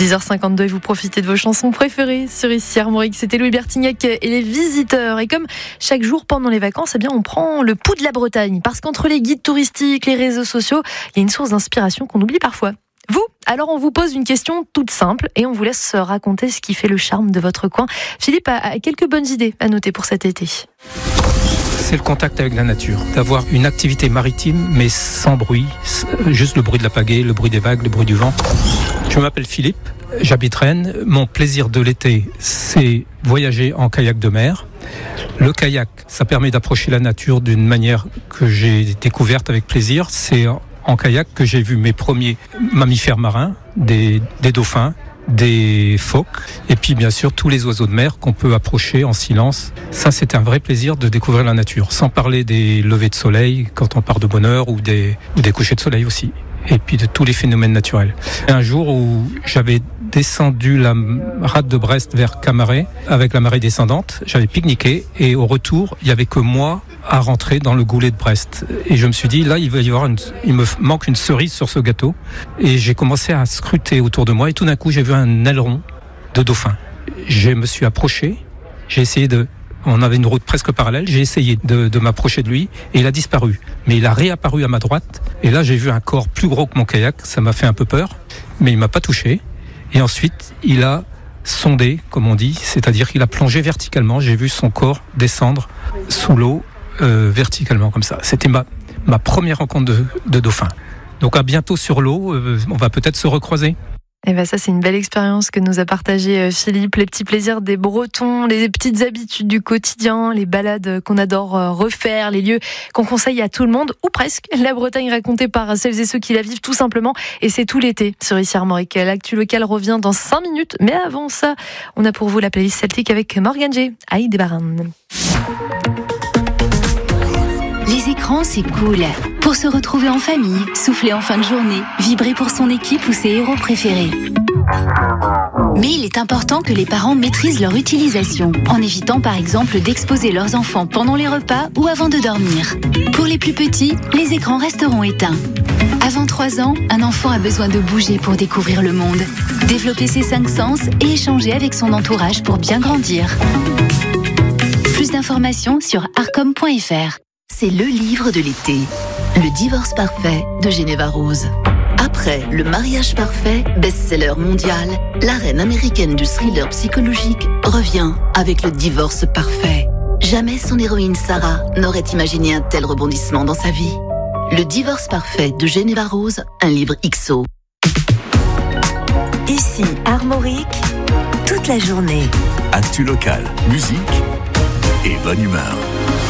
10h52 et vous profitez de vos chansons préférées sur ici Armorique. C'était Louis Bertignac et les visiteurs. Et comme chaque jour pendant les vacances, on prend le pouls de la Bretagne. Parce qu'entre les guides touristiques, les réseaux sociaux, il y a une source d'inspiration qu'on oublie parfois. Vous, alors on vous pose une question toute simple et on vous laisse raconter ce qui fait le charme de votre coin. Philippe a quelques bonnes idées à noter pour cet été. C'est le contact avec la nature, d'avoir une activité maritime mais sans bruit, juste le bruit de la pagaie, le bruit des vagues, le bruit du vent. Je m'appelle Philippe, j'habite Rennes. Mon plaisir de l'été, c'est voyager en kayak de mer. Le kayak, ça permet d'approcher la nature d'une manière que j'ai découverte avec plaisir. C'est en kayak que j'ai vu mes premiers mammifères marins, des dauphins, des phoques et puis bien sûr tous les oiseaux de mer qu'on peut approcher en silence. Ça, c'est un vrai plaisir de découvrir la nature, sans parler des levées de soleil quand on part de bonne heure ou des couchers de soleil aussi, et puis de tous les phénomènes naturels. Un jour où j'avais descendu la rade de Brest vers Camaret avec la marée descendante, j'avais pique-niqué et au retour, il n'y avait que moi à rentrer dans le goulet de Brest. Et je me suis dit, là, il me manque une cerise sur ce gâteau. Et j'ai commencé à scruter autour de moi et tout d'un coup, j'ai vu un aileron de dauphin. Je me suis approché, on avait une route presque parallèle, j'ai essayé de m'approcher de lui et il a disparu. Mais il a réapparu à ma droite et là, j'ai vu un corps plus gros que mon kayak, ça m'a fait un peu peur, mais il m'a pas touché. Et ensuite, il a sondé, comme on dit, c'est-à-dire qu'il a plongé verticalement. J'ai vu son corps descendre sous l'eau verticalement comme ça. C'était ma première rencontre de dauphin. Donc à bientôt sur l'eau, on va peut-être se recroiser. Et ça, c'est une belle expérience que nous a partagé Philippe. Les petits plaisirs des Bretons, les petites habitudes du quotidien, les balades qu'on adore refaire, les lieux qu'on conseille à tout le monde, ou presque. La Bretagne racontée par celles et ceux qui la vivent tout simplement. Et c'est tout l'été sur ici Armorique. L'actu locale revient dans 5 minutes. Mais avant ça, on a pour vous la playlist celtique avec Morgan G. Aïdebaran. Les écrans, c'est cool. Pour se retrouver en famille, souffler en fin de journée, vibrer pour son équipe ou ses héros préférés. Mais il est important que les parents maîtrisent leur utilisation, en évitant par exemple d'exposer leurs enfants pendant les repas ou avant de dormir. Pour les plus petits, les écrans resteront éteints. Avant 3 ans, un enfant a besoin de bouger pour découvrir le monde, développer ses 5 sens et échanger avec son entourage pour bien grandir. Plus d'informations sur arcom.fr. C'est le livre de l'été, Le divorce parfait de Geneva Rose. Après Le mariage parfait, best-seller mondial, la reine américaine du thriller psychologique revient avec Le divorce parfait. Jamais son héroïne Sarah n'aurait imaginé un tel rebondissement dans sa vie. Le divorce parfait de Geneva Rose, un livre XO. Ici Armorique, toute la journée. Actu locale, musique et bonne humeur.